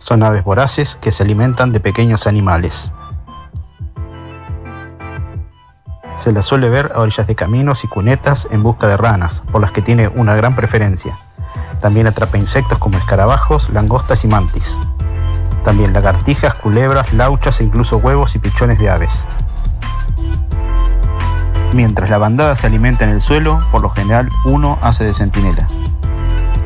Son aves voraces que se alimentan de pequeños animales. Se las suele ver a orillas de caminos y cunetas en busca de ranas, por las que tiene una gran preferencia. También atrapa insectos como escarabajos, langostas y mantis. También lagartijas, culebras, lauchas e incluso huevos y pichones de aves. Mientras la bandada se alimenta en el suelo, por lo general uno hace de centinela.